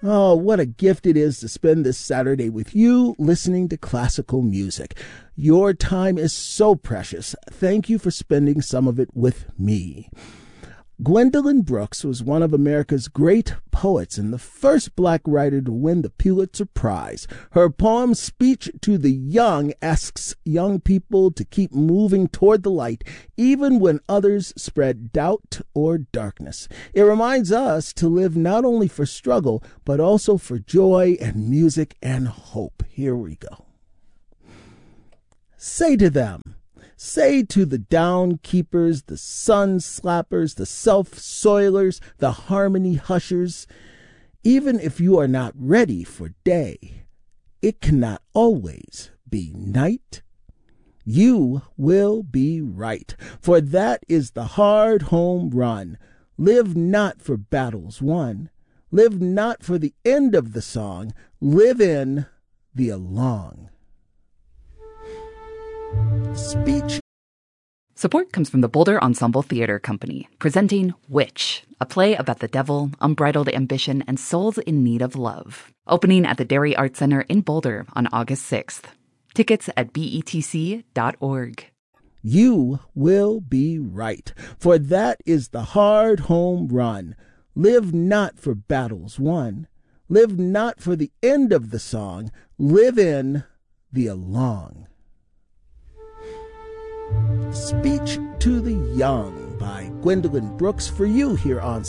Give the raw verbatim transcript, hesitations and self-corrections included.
Oh, what a gift it is to spend this Saturday with you listening to classical music. Your time is so precious. Thank you for spending some of it with me. Gwendolyn Brooks was one of America's great poets and the first black writer to win the Pulitzer Prize. Her poem Speech to the Young asks young people to keep moving toward the light, even when others spread doubt or darkness. It reminds us to live not only for struggle, but also for joy and music and hope. Here we go. Say to them, say to the down keepers, the sun slappers, the self-soilers, the harmony hushers, even if you are not ready for day, it cannot always be night. You will be right, for that is the hard home run. Live not for battles won. Live not for the end of the song. Live in the along. Speech. Support comes from the Boulder Ensemble Theater Company, presenting Witch, a play about the devil, unbridled ambition, and souls in need of love. Opening at the Dairy Arts Center in Boulder on August sixth. Tickets at B E T C dot org. You will be right, for that is the hard home run. Live not for battles won. Live not for the end of the song. Live in the along. Speech to the Young by Gwendolyn Brooks for you here on